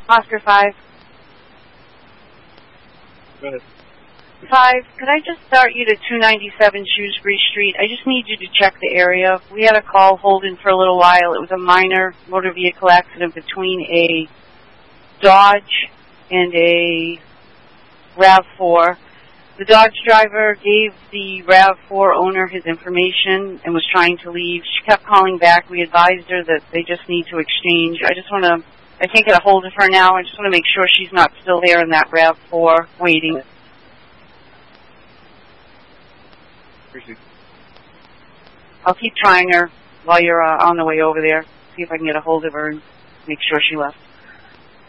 Oscar 5. Go ahead. 5, could I just start you to 297 Shrewsbury Street? I just need you to check the area. We had a call holding for a little while. It was a minor motor vehicle accident between a Dodge and a RAV4. The Dodge driver gave the RAV4 owner his information and was trying to leave. She kept calling back. We advised her that they just need to exchange. I can't get a hold of her now. I just want to make sure she's not still there in that RAV4 waiting. I'll keep trying her while you're on the way over there. See if I can get a hold of her and make sure she left.